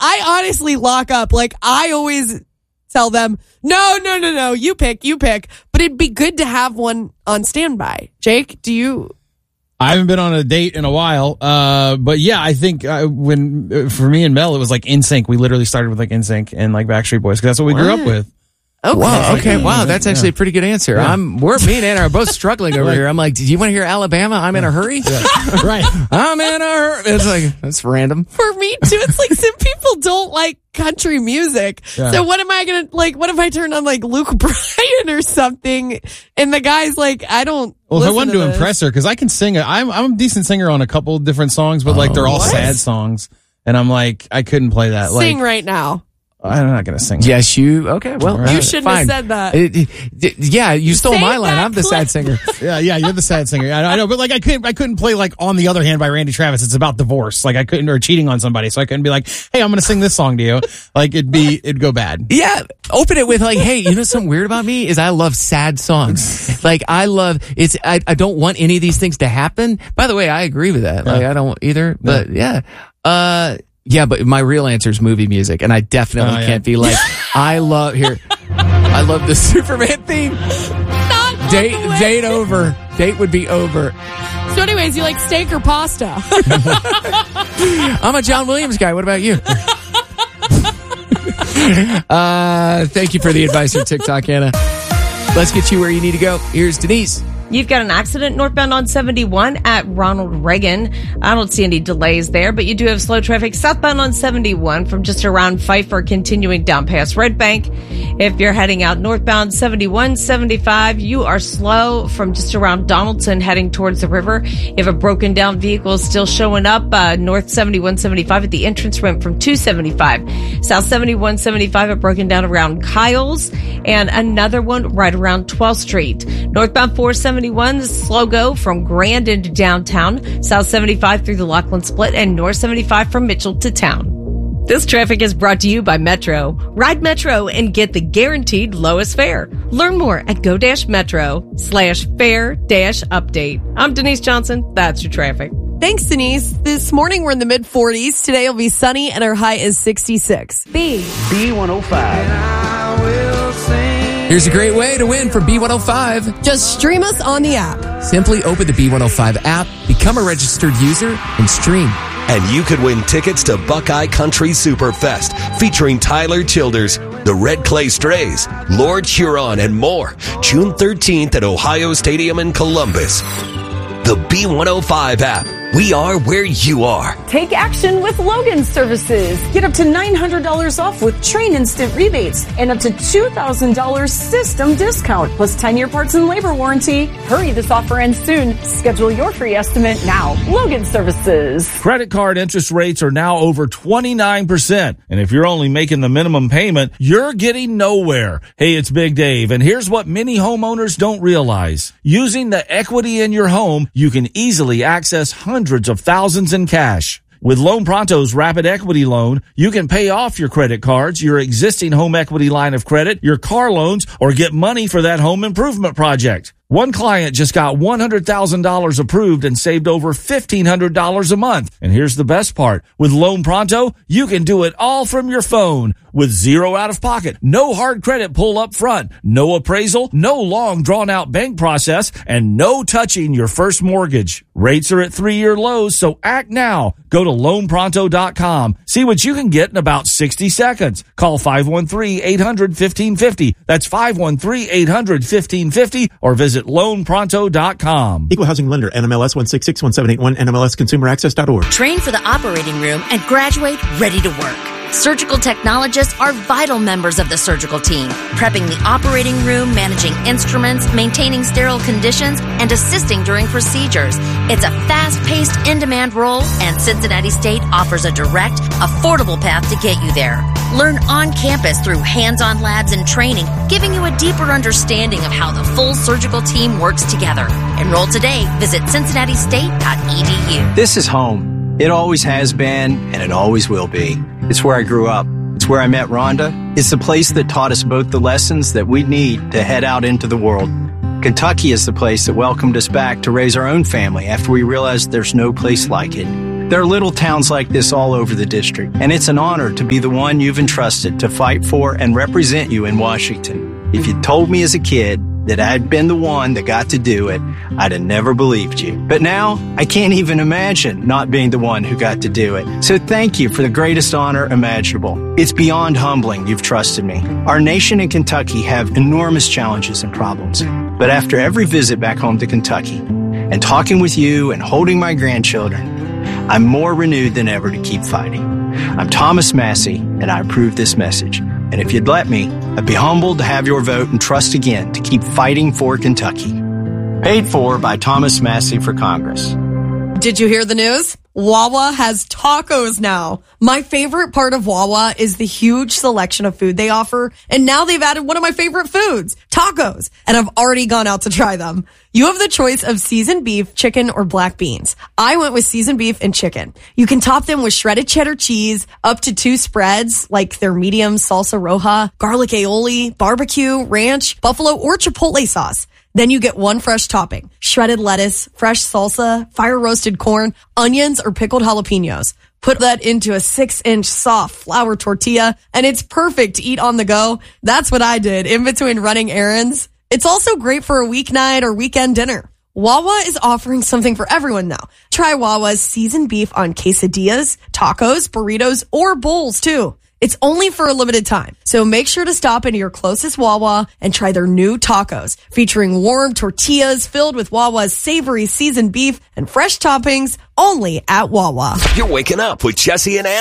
I honestly lock up. Like, I always tell them, no, you pick. But it'd be good to have one on standby. Jake, do you? I haven't been on a date in a while, but yeah, I think for me and Mel, it was like NSYNC. We literally started with like NSYNC and like Backstreet Boys because that's what we grew up with. Okay. Wow. Okay. Wow. That's actually a pretty good answer. Yeah. Me and Anna are both struggling over here. I'm like, do you want to hear Alabama? I'm in a hurry. Yeah. Right. I'm in a hurry. It's like, that's random. For me too. It's like some people don't like country music. Yeah. So what am I going to like, what if I turn on like Luke Bryan or something? And the guy's like, I don't. Well, if I wanted to impress her, because I can sing I'm a decent singer on a couple different songs, but like they're all sad songs. And I'm like, I couldn't play that. Sing right now. I'm not going to sing. Yes, you. Okay, well, you shouldn't have said that. Yeah, you stole my line. I'm the sad singer. Yeah, you're the sad singer. I know, but like I couldn't play like On the Other Hand by Randy Travis. It's about divorce. Like I couldn't, or cheating on somebody. So I couldn't be like, hey, I'm going to sing this song to you. Like it'd go bad. Yeah, open it with like, hey, you know something weird about me is I love sad songs. Like I don't want any of these things to happen. By the way, I agree with that. Like I don't either. But yeah. Yeah, but my real answer is movie music, and I definitely can't be like, I love the Superman theme. Date over. Date would be over. So anyways, you like steak or pasta? I'm a John Williams guy. What about you? Thank you for the advice from TikTok, Anna. Let's get you where you need to go. Here's Denise. You've got an accident northbound on 71 at Ronald Reagan. I don't see any delays there, but you do have slow traffic southbound on 71 from just around Pfeiffer, continuing down past Red Bank. If you're heading out northbound 71, 75, you are slow from just around Donaldson heading towards the river. You have a broken down vehicle still showing up north 71, 75 at the entrance ramp from 275. South 71, 75 are broken down around Kyles, and another one right around 12th Street. Northbound 471, slow go from Grand into downtown, South 75 through the Laughlin Split, and North 75 from Mitchell to town. This traffic is brought to you by Metro. Ride Metro and get the guaranteed lowest fare. Learn more at go-metro/fare-update. I'm Denise Johnson. That's your traffic. Thanks, Denise. This morning we're in the mid-40s. Today will be sunny and our high is 66. B105. Here's a great way to win for B105. Just stream us on the app. Simply open the B105 app, become a registered user, and stream. And you could win tickets to Buckeye Country Superfest, featuring Tyler Childers, the Red Clay Strays, Lord Huron, and more. June 13th at Ohio Stadium in Columbus. The B105 app. We are where you are. Take action with Logan Services. Get up to $900 off with Train Instant rebates and up to $2,000 system discount plus 10-year parts and labor warranty. Hurry, this offer ends soon. Schedule your free estimate now. Logan Services. Credit card interest rates are now over 29%. And if you're only making the minimum payment, you're getting nowhere. Hey, it's Big Dave. And here's what many homeowners don't realize. Using the equity in your home, you can easily access hundreds of thousands in cash. With Loan Pronto's Rapid Equity Loan, you can pay off your credit cards, your existing home equity line of credit, your car loans, or get money for that home improvement project. One client just got $100,000 approved and saved over $1,500 a month. And here's the best part. With Loan Pronto, you can do it all from your phone with zero out of pocket, no hard credit pull up front, no appraisal, no long drawn out bank process, and no touching your first mortgage. Rates are at 3-year lows, so act now. Go to loanpronto.com. See what you can get in about 60 seconds. Call 513-800-1550. That's 513-800-1550 or visit loanpronto.com. Equal Housing Lender, NMLS 1661781, NMLSConsumerAccess.org. Train for the operating room and graduate ready to work. Surgical technologists are vital members of the surgical team, prepping the operating room, managing instruments, maintaining sterile conditions, and assisting during procedures. It's a fast-paced, in-demand role, and Cincinnati State offers a direct, affordable path to get you there. Learn on campus through hands-on labs and training, giving you a deeper understanding of how the full surgical team works together. Enroll today. Visit cincinnatistate.edu. This is home. It always has been, and it always will be. It's where I grew up. It's where I met Rhonda. It's the place that taught us both the lessons that we need to head out into the world. Kentucky is the place that welcomed us back to raise our own family after we realized there's no place like it. There are little towns like this all over the district, and it's an honor to be the one you've entrusted to fight for and represent you in Washington. If you told me as a kid that I'd been the one that got to do it, I'd have never believed you. But now, I can't even imagine not being the one who got to do it. So thank you for the greatest honor imaginable. It's beyond humbling you've trusted me. Our nation and Kentucky have enormous challenges and problems. But after every visit back home to Kentucky, and talking with you and holding my grandchildren, I'm more renewed than ever to keep fighting. I'm Thomas Massey, and I approve this message. And if you'd let me, I'd be humbled to have your vote and trust again to keep fighting for Kentucky. Paid for by Thomas Massey for Congress. Did you hear the news? Wawa has tacos now. My favorite part of Wawa is the huge selection of food they offer. And now they've added one of my favorite foods, tacos. And I've already gone out to try them. You have the choice of seasoned beef, chicken, or black beans. I went with seasoned beef and chicken. You can top them with shredded cheddar cheese, up to 2 spreads, like their medium salsa roja, garlic aioli, barbecue, ranch, buffalo, or chipotle sauce. Then you get 1 fresh topping, shredded lettuce, fresh salsa, fire roasted corn, onions, or pickled jalapenos. Put that into a 6-inch soft flour tortilla, and it's perfect to eat on the go. That's what I did in between running errands. It's also great for a weeknight or weekend dinner. Wawa is offering something for everyone now. Try Wawa's seasoned beef on quesadillas, tacos, burritos, or bowls too. It's only for a limited time, so make sure to stop into your closest Wawa and try their new tacos, featuring warm tortillas filled with Wawa's savory seasoned beef and fresh toppings, only at Wawa. You're waking up with Jesse and Ann.